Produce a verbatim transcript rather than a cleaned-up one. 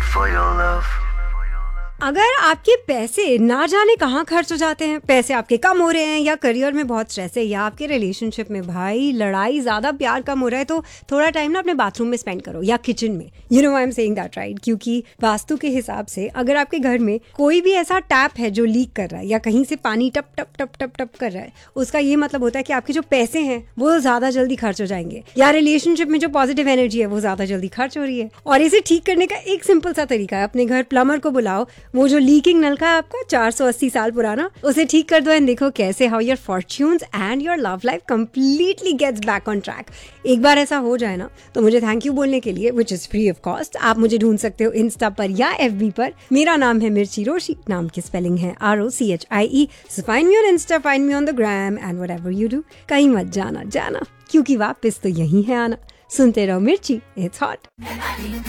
for your love. अगर आपके पैसे ना जाने कहाँ खर्च हो जाते हैं, पैसे आपके कम हो रहे हैं या करियर में बहुत स्ट्रेस है या आपके रिलेशनशिप में भाई लड़ाई ज्यादा प्यार कम हो रहा है, तो थोड़ा टाइम ना अपने बाथरूम में स्पेंड करो या किचन में. You know I am saying that right, क्योंकि वास्तु के हिसाब से अगर आपके घर में कोई भी ऐसा टैप है जो लीक कर रहा है या कहीं से पानी टप टप टप टप टप कर रहा है, उसका ये मतलब होता है कि आपके जो पैसे हैं वो ज्यादा जल्दी खर्च हो जाएंगे या रिलेशनशिप में जो पॉजिटिव एनर्जी है वो ज्यादा जल्दी खर्च हो रही है. और इसे ठीक करने का एक सिंपल सा तरीका है, अपने घर प्लम्बर को बुलाओ, वो जो लीकिंग नल का है आपका चार सौ अस्सी साल पुराना, उसे ठीक कर दो एंड देखो कैसे how your fortunes and your love life completely gets back on track. एक बार ऐसा हो जाए ना तो मुझे थैंक यू बोलने के लिए, which is free of cost, आप मुझे ढूंढ सकते हो इंस्टा पर या एफबी पर. मेरा नाम है मिर्ची रोशी, नाम की स्पेलिंग है R O C H I E. So find me on Insta, find me on the gram and whatever you do. कहीं मत जाना जाना क्योंकि वापस तो यही है आना. सुनते रहो मिर्ची, इट्स हॉट.